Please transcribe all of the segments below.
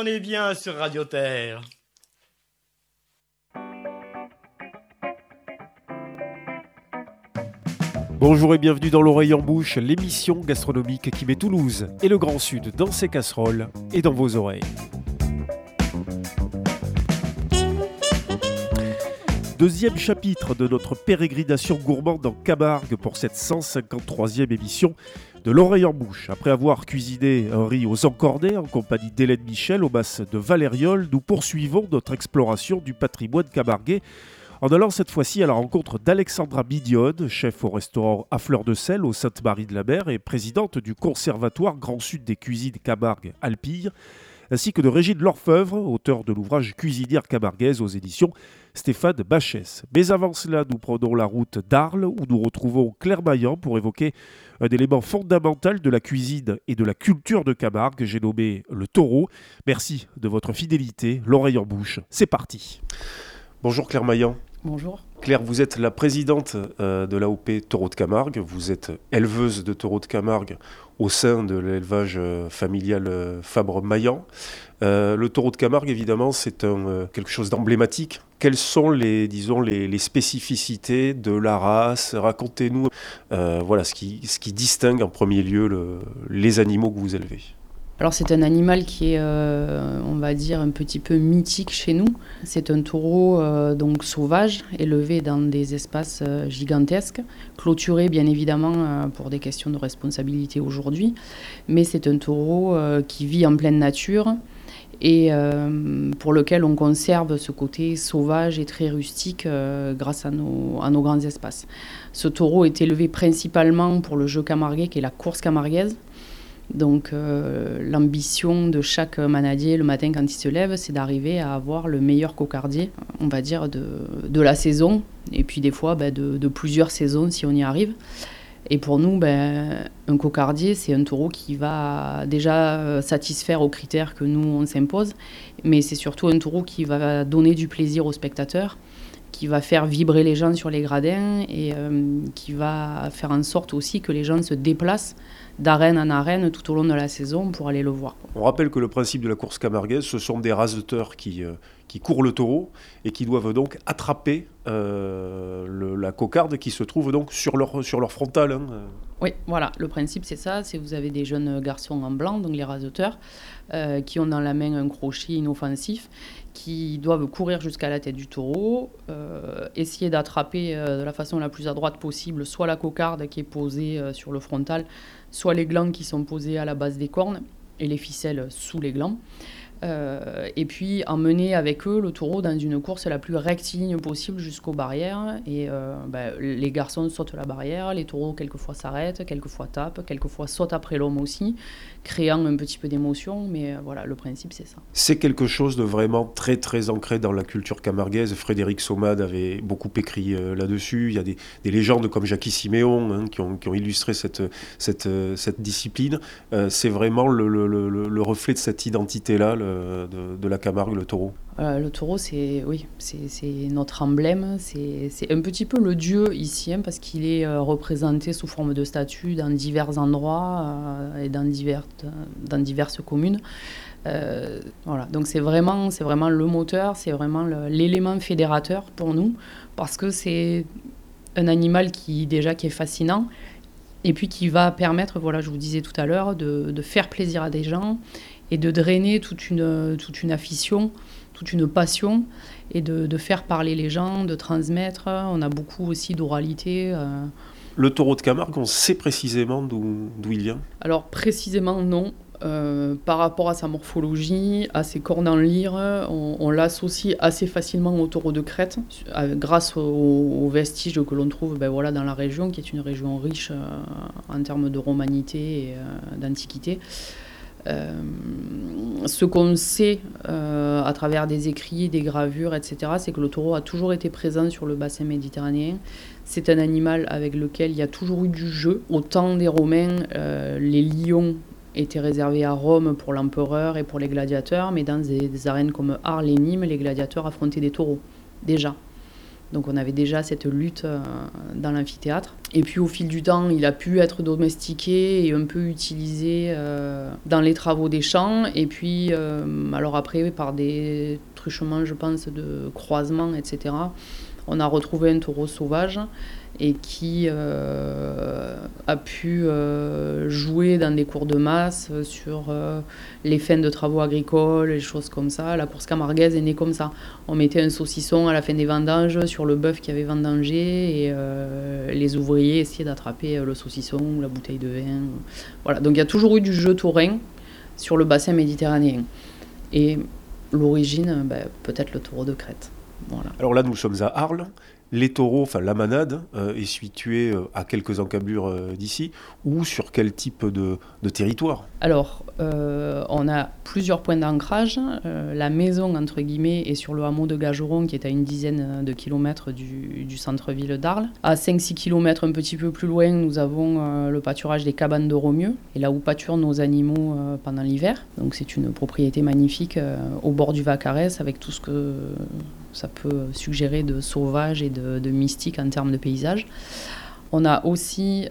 on est bien sur Radio Terre. Bonjour et bienvenue dans l'Oreille en Bouche, l'émission gastronomique qui met Toulouse et le Grand Sud dans ses casseroles et dans vos oreilles. Deuxième chapitre de notre pérégrination gourmande en Camargue pour cette 153e émission de l'Oreille en Bouche. Après avoir cuisiné un riz aux encornets en compagnie d'Hélène Michel au mas de Valériole, nous poursuivons notre exploration du patrimoine camarguais en allant cette fois-ci à la rencontre d'Alexandra Mignonne, chef au restaurant à Fleur de Sel au Sainte-Marie-de-la-Mer et présidente du Conservatoire Grand Sud des cuisines Camargue Alpilles, ainsi que de Régine Lorfeuvre, auteur de l'ouvrage Cuisinière camarguaise aux éditions Stéphane Bachès. Mais avant cela, nous prenons la route d'Arles, où nous retrouvons Claire Maillan pour évoquer un élément fondamental de la cuisine et de la culture de Camargue, j'ai nommé le taureau. Merci de votre fidélité, l'oreille en bouche, c'est parti. Bonjour Claire Maillan. Bonjour. Claire, vous êtes la présidente de l'AOP Taureau de Camargue, vous êtes éleveuse de taureaux de Camargue au sein de l'élevage familial Fabre-Maillan. Le taureau de Camargue, évidemment, c'est quelque chose d'emblématique. Quelles sont les spécificités de la race ? Racontez-nous ce qui distingue en premier lieu les animaux que vous élevez. Alors c'est un animal qui est, on va dire, un petit peu mythique chez nous. C'est un taureau donc sauvage, élevé dans des espaces gigantesques, clôturé bien évidemment pour des questions de responsabilité aujourd'hui. Mais c'est un taureau qui vit en pleine nature et pour lequel on conserve ce côté sauvage et très rustique grâce à nos grands espaces. Ce taureau est élevé principalement pour le jeu camarguais qui est la course camarguaise. Donc l'ambition de chaque manadier le matin quand il se lève, c'est d'arriver à avoir le meilleur cocardier, on va dire, de la saison, et puis des fois de plusieurs saisons si on y arrive. Et pour nous, un cocardier, c'est un taureau qui va déjà satisfaire aux critères que nous, on s'impose, mais c'est surtout un taureau qui va donner du plaisir aux spectateurs, qui va faire vibrer les gens sur les gradins et qui va faire en sorte aussi que les gens se déplacent d'arène en arène tout au long de la saison pour aller le voir. On rappelle que le principe de la course camarguaise, ce sont des raseteurs qui courent le taureau et qui doivent donc attraper la cocarde qui se trouve donc sur leur frontal. Oui, voilà, le principe c'est ça, c'est vous avez des jeunes garçons en blanc, donc les raseteurs, qui ont dans la main un crochet inoffensif, qui doivent courir jusqu'à la tête du taureau, essayer d'attraper de la façon la plus adroite possible, soit la cocarde qui est posée sur le frontal, soit les glands qui sont posés à la base des cornes et les ficelles sous les glands. Et puis emmener avec eux le taureau dans une course la plus rectiligne possible jusqu'aux barrières. Et les garçons sautent la barrière, les taureaux quelquefois s'arrêtent, quelquefois tapent, quelquefois sautent après l'homme aussi, créant un petit peu d'émotion. Mais voilà, le principe c'est ça. C'est quelque chose de vraiment très très ancré dans la culture camarguaise. Frédéric Sommade avait beaucoup écrit là-dessus. Il y a des légendes comme Jackie Siméon qui ont illustré cette discipline. C'est vraiment le reflet de cette identité-là, de la Camargue, le taureau. Le taureau, c'est notre emblème, c'est un petit peu le dieu ici, parce qu'il est représenté sous forme de statue dans divers endroits et dans diverses communes. Voilà. Donc c'est vraiment le moteur, c'est vraiment l'élément fédérateur pour nous, parce que c'est un animal qui est fascinant, et puis qui va permettre, voilà, je vous disais tout à l'heure, de faire plaisir à des gens, et de drainer toute une afition, toute une passion, et de faire parler les gens, de transmettre. On a beaucoup aussi d'oralité. Le taureau de Camargue, on sait précisément d'où il vient ? Alors précisément non. Par rapport à sa morphologie, à ses cornes en lyre, on l'associe assez facilement au taureau de Crète, grâce aux vestiges que l'on trouve dans la région, qui est une région riche en termes de romanité et d'antiquité. Ce qu'on sait à travers des écrits, des gravures, etc., c'est que le taureau a toujours été présent sur le bassin méditerranéen. C'est un animal avec lequel il y a toujours eu du jeu. Au temps des Romains, les lions étaient réservés à Rome pour l'empereur et pour les gladiateurs, mais dans des arènes comme Arles et Nîmes, les gladiateurs affrontaient des taureaux, déjà. Donc on avait déjà cette lutte dans l'amphithéâtre. Et puis au fil du temps, il a pu être domestiqué et un peu utilisé dans les travaux des champs. Et puis, alors après, par des truchements, je pense, de croisements, etc., on a retrouvé un taureau sauvage et qui a pu jouer dans des cours de masse sur les fins de travaux agricoles, les choses comme ça. La course camarguaise est née comme ça. On mettait un saucisson à la fin des vendanges sur le bœuf qui avait vendangé et les ouvriers essayaient d'attraper le saucisson ou la bouteille de vin. Voilà. Donc il y a toujours eu du jeu taurin sur le bassin méditerranéen. Et l'origine, peut-être le taureau de Crète. Voilà. Alors là, nous sommes à Arles. Les taureaux, enfin la manade, est située à quelques encablures d'ici, ou sur quel type de territoire ? Alors, on a plusieurs points d'ancrage. La maison, entre guillemets, est sur le hameau de Gageron, qui est à une dizaine de kilomètres du centre-ville d'Arles. À 5-6 kilomètres, un petit peu plus loin, nous avons le pâturage des cabanes de Romieux, et là où pâturent nos animaux pendant l'hiver. Donc c'est une propriété magnifique au bord du Vacarès, avec tout ce que ça peut suggérer de sauvage et de mystique en termes de paysage. On a aussi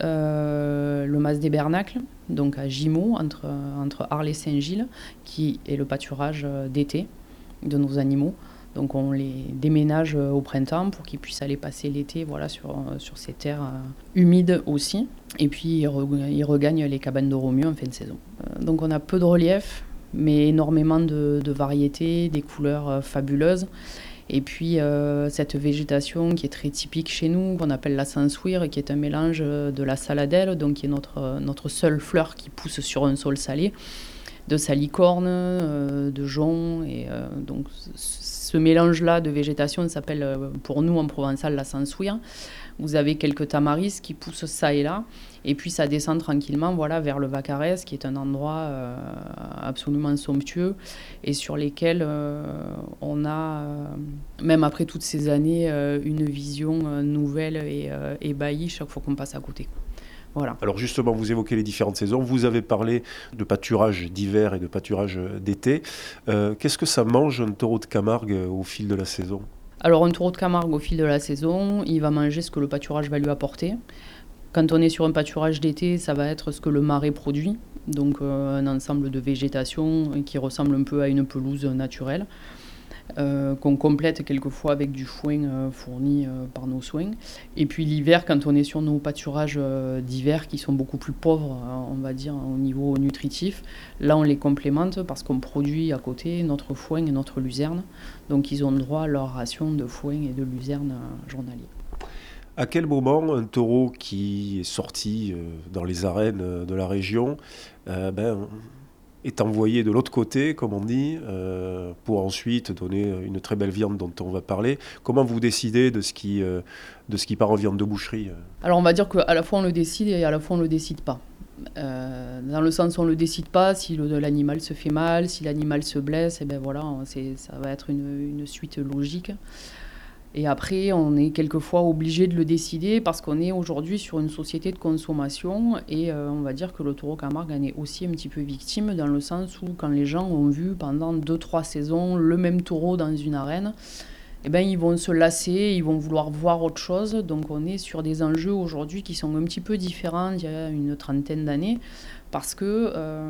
le Mas des Bernacles, donc à Gimont, entre Arles et Saint-Gilles, qui est le pâturage d'été de nos animaux. Donc on les déménage au printemps pour qu'ils puissent aller passer l'été sur ces terres humides aussi. Et puis ils regagnent les cabanes de Romieux en fin de saison. Donc on a peu de relief, mais énormément de variétés, des couleurs fabuleuses. Et puis cette végétation qui est très typique chez nous, qu'on appelle la sansouire, qui est un mélange de la saladelle, donc qui est notre seule fleur qui pousse sur un sol salé, de salicorne, de jonc. Et donc ce mélange-là de végétation s'appelle pour nous en provençal la sansouire. Vous avez quelques tamaris qui poussent ça et là. Et puis ça descend tranquillement vers le Vacarès, qui est un endroit absolument somptueux et sur lesquels on a, même après toutes ces années, une vision nouvelle et ébahie chaque fois qu'on passe à côté. Voilà. Alors justement, vous évoquez les différentes saisons. Vous avez parlé de pâturage d'hiver et de pâturage d'été. Qu'est-ce que ça mange un taureau de Camargue au fil de la saison ? Alors un taureau de Camargue au fil de la saison, il va manger ce que le pâturage va lui apporter. Quand on est sur un pâturage d'été, ça va être ce que le marais produit, donc un ensemble de végétation qui ressemble un peu à une pelouse naturelle, qu'on complète quelquefois avec du foin fourni par nos soins. Et puis l'hiver, quand on est sur nos pâturages d'hiver qui sont beaucoup plus pauvres, on va dire, au niveau nutritif, là on les complémente parce qu'on produit à côté notre foin et notre luzerne. Donc ils ont droit à leur ration de foin et de luzerne journalier. À quel moment un taureau qui est sorti dans les arènes de la région est envoyé de l'autre côté, comme on dit, pour ensuite donner une très belle viande dont on va parler ? Comment vous décidez de ce qui part en viande de boucherie ? Alors on va dire qu'à la fois on le décide et à la fois on ne le décide pas. Dans le sens où on ne le décide pas, si l'animal se fait mal, si l'animal se blesse, ça va être une suite logique. Et après, on est quelquefois obligé de le décider parce qu'on est aujourd'hui sur une société de consommation et on va dire que le taureau Camargue en est aussi un petit peu victime dans le sens où quand les gens ont vu pendant 2-3 saisons le même taureau dans une arène, ils vont se lasser, ils vont vouloir voir autre chose. Donc on est sur des enjeux aujourd'hui qui sont un petit peu différents d'il y a une trentaine d'années parce que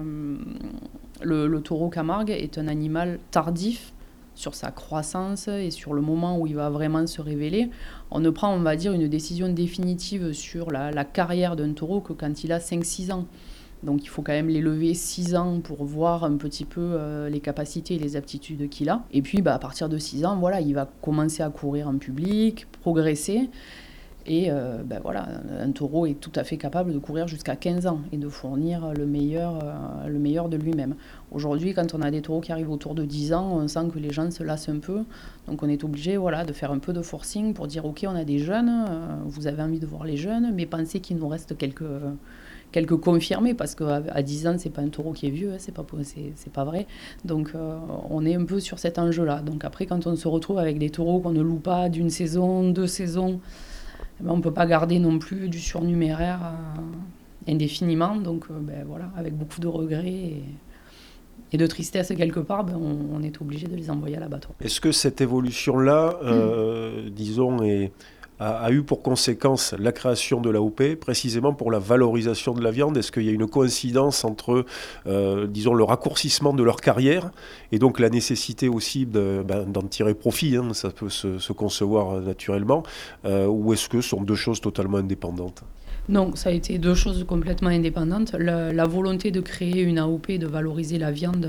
le taureau Camargue est un animal tardif sur sa croissance et sur le moment où il va vraiment se révéler. On ne prend, on va dire, une décision définitive sur la carrière d'un taureau que quand il a 5-6 ans. Donc il faut quand même l'élever 6 ans pour voir un petit peu les capacités et les aptitudes qu'il a. Et puis à partir de 6 ans, il va commencer à courir en public, progresser. Et un taureau est tout à fait capable de courir jusqu'à 15 ans et de fournir le meilleur de lui-même. Aujourd'hui, quand on a des taureaux qui arrivent autour de 10 ans, on sent que les gens se lassent un peu. Donc on est obligé de faire un peu de forcing pour dire « Ok, on a des jeunes, vous avez envie de voir les jeunes, mais pensez qu'il nous reste quelques confirmés, parce qu'à 10 ans, c'est pas un taureau qui est vieux, c'est pas vrai. Donc on est un peu sur cet enjeu-là. Donc après, quand on se retrouve avec des taureaux qu'on ne loue pas d'une saison, 2 saisons, on ne peut pas garder non plus du surnuméraire indéfiniment. Donc avec beaucoup de regrets Et de tristesse quelque part, on est obligé de les envoyer à l'abattoir. Est-ce que cette évolution-là, disons, a eu pour conséquence la création de l'AOP, précisément pour la valorisation de la viande? Est-ce qu'il y a une coïncidence entre, disons, le raccourcissement de leur carrière et donc la nécessité aussi d'en tirer profit, hein, ça peut se concevoir naturellement, ou est-ce que ce sont deux choses totalement indépendantes? Non, ça a été deux choses complètement indépendantes. La volonté de créer une AOP, de valoriser la viande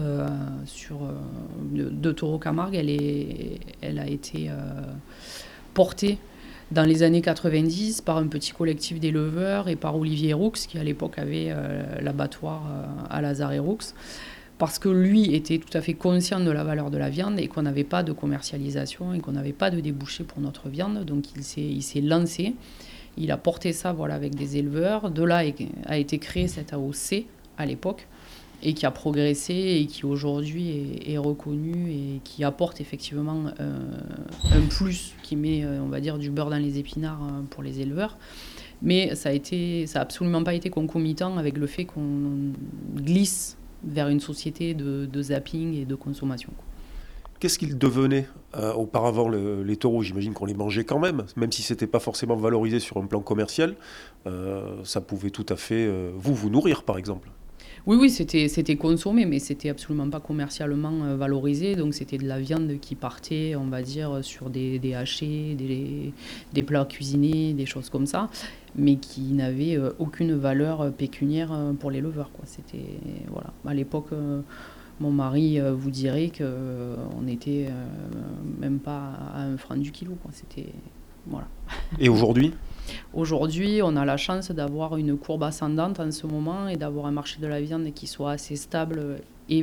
de taureau Camargue, elle a été portée dans les années 90 par un petit collectif d'éleveurs et par Olivier Roux, qui à l'époque avait l'abattoir à Lazare-et-Roux, parce que lui était tout à fait conscient de la valeur de la viande et qu'on n'avait pas de commercialisation et qu'on n'avait pas de débouché pour notre viande. Donc il s'est lancé. Il a porté ça avec des éleveurs. De là a été créé cette AOC à l'époque et qui a progressé et qui aujourd'hui est reconnu et qui apporte effectivement un plus, qui met, on va dire, du beurre dans les épinards pour les éleveurs. Mais ça a absolument pas été concomitant avec le fait qu'on glisse vers une société de zapping et de consommation. Qu'est-ce qu'ils devenaient auparavant, les taureaux? J'imagine qu'on les mangeait quand même si ce n'était pas forcément valorisé sur un plan commercial. Ça pouvait tout à fait vous nourrir, par exemple. Oui, c'était consommé, mais c'était absolument pas commercialement valorisé. Donc c'était de la viande qui partait, on va dire, sur des hachés, des plats cuisinés, des choses comme ça, mais qui n'avaient aucune valeur pécuniaire pour l'éleveur, quoi. C'était, voilà. À l'époque, mon mari vous dirait qu'on n'était même pas à 1 franc du kilo, quoi. C'était, voilà. Et aujourd'hui ? Aujourd'hui, on a la chance d'avoir une courbe ascendante en ce moment et d'avoir un marché de la viande qui soit assez stable et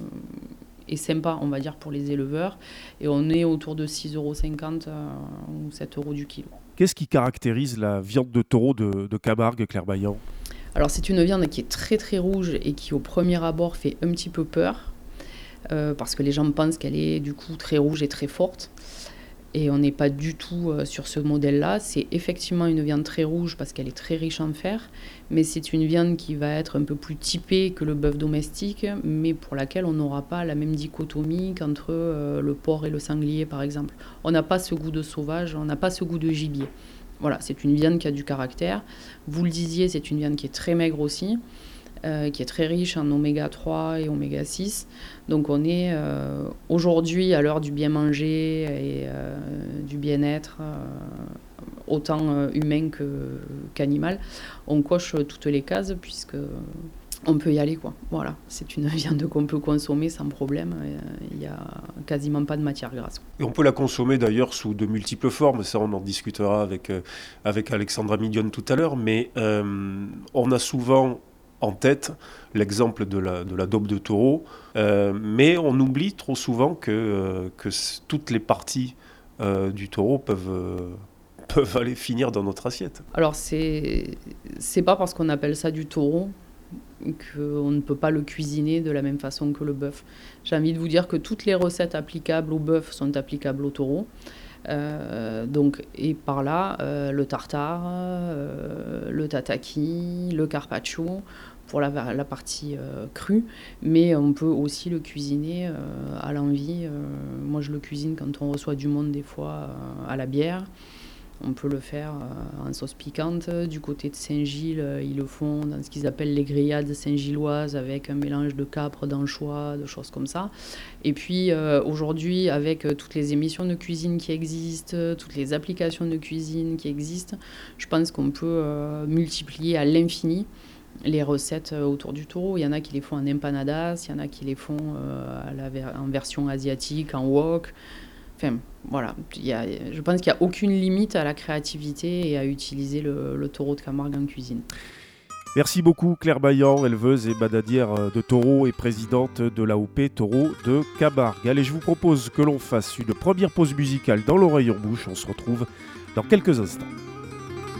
sympa, on va dire, pour les éleveurs. Et on est autour de 6,50 € ou 7 € du kilo. Qu'est-ce qui caractérise la viande de taureau de Camargue, Claire Baillant ? Alors, c'est une viande qui est très très rouge et qui, au premier abord, fait un petit peu peur parce que les gens pensent qu'elle est du coup très rouge et très forte. Et on n'est pas du tout sur ce modèle-là. C'est effectivement une viande très rouge parce qu'elle est très riche en fer, mais c'est une viande qui va être un peu plus typée que le bœuf domestique, mais pour laquelle on n'aura pas la même dichotomie qu'entre le porc et le sanglier, par exemple. On n'a pas ce goût de sauvage, on n'a pas ce goût de gibier. Voilà, c'est une viande qui a du caractère. Vous le disiez, c'est une viande qui est très maigre aussi. Qui est très riche en oméga 3 et oméga 6. Donc on est aujourd'hui à l'heure du bien manger et du bien-être, autant humain qu'animal. On coche toutes les cases puisque on peut y aller, quoi. Voilà, c'est une viande qu'on peut consommer sans problème. Il n'y a quasiment pas de matière grasse. Et on peut la consommer d'ailleurs sous de multiples formes. Ça, on en discutera avec Alexandra Mignonne tout à l'heure. Mais on a souvent en tête l'exemple de la daube de taureau, mais on oublie trop souvent que toutes les parties du taureau peuvent aller finir dans notre assiette. Alors c'est pas parce qu'on appelle ça du taureau qu'on ne peut pas le cuisiner de la même façon que le bœuf. J'ai envie de vous dire que toutes les recettes applicables au bœuf sont applicables au taureau. Et par là, le tartare, le tataki, le carpaccio, pour la partie crue, mais on peut aussi le cuisiner à l'envie. Moi, je le cuisine quand on reçoit du monde, des fois, à la bière. On peut le faire en sauce piquante. Du côté de Saint-Gilles, ils le font dans ce qu'ils appellent les grillades saint-gilloises avec un mélange de capre, d'anchois, de choses comme ça. Et puis aujourd'hui, avec toutes les émissions de cuisine qui existent, toutes les applications de cuisine qui existent, je pense qu'on peut multiplier à l'infini les recettes autour du taureau. Il y en a qui les font en empanadas, il y en a qui les font en version asiatique, en wok. Enfin, voilà, je pense qu'il n'y a aucune limite à la créativité et à utiliser le taureau de Camargue en cuisine. Merci beaucoup Claire Baillant, éleveuse et badadière de taureaux et présidente de l'AOP Taureau de Camargue. Allez, je vous propose que l'on fasse une première pause musicale dans l'oreille en bouche. On se retrouve dans quelques instants.